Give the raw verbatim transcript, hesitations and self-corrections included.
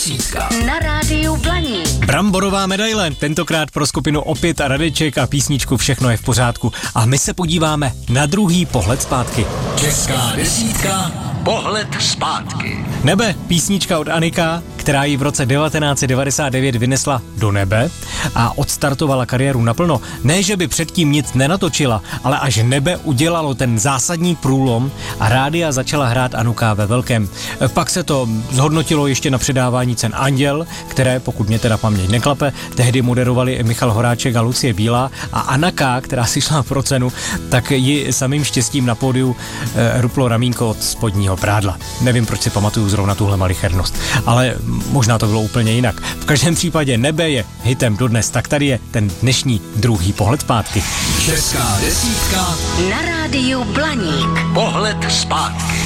desítka na rádiu Blaník. Bramborová medaile, tentokrát pro skupinu Opět a Radeček a písničku Všechno je v pořádku. A my se podíváme na druhý pohled zpátky. Česká desítka, pohled zpátky. Nebe, písnička od Anika, která ji v roce devatenáct set devadesát devět vynesla do nebe a odstartovala kariéru naplno. Ne, že by předtím nic nenatočila, ale až Nebe udělalo ten zásadní průlom a rádia začala hrát Anuka ve velkém. Pak se to zhodnotilo ještě na předávání cen Anděl, které, pokud mě teda paměť neklape, tehdy moderovali Michal Horáček a Lucie Bílá, a Anaka, která si šla pro cenu, tak ji samým štěstím na pódiu e, ruplo ramínko od spodního prádla. Nevím, proč si pamatuju zrovna tuhle malichernost, ale možná to bylo úplně jinak. V každém případě Nebe je hitem dodnes, tak tady je ten dnešní druhý pohled zpátky. Česká desítka na rádiu Blaník. Pohled zpátky.